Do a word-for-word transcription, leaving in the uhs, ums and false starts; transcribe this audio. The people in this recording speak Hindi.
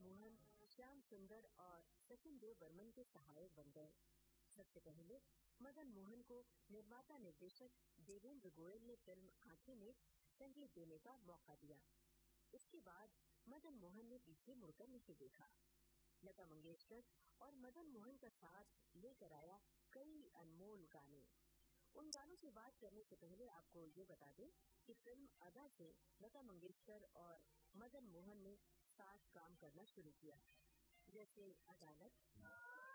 मोहन श्याम सुंदर और सचिन देव बर्मन के सहायक बन गए। सबसे पहले मदन मोहन को निर्माता निर्देशक देवेंद्र गोयल ने फिल्म आंखें में संगीत देने का मौका दिया। इसके बाद मदन मोहन ने पीछे मुड़कर नहीं देखा। लता मंगेशकर और मदन मोहन का साथ लेकर आया कई अनमोल गाने। उन गानों की बात करने से पहले आपको ये बता दें कि फिल्म अदा से लता मंगेशकर और मदन मोहन ने साथ काम करना शुरू किया, जैसे अदालत,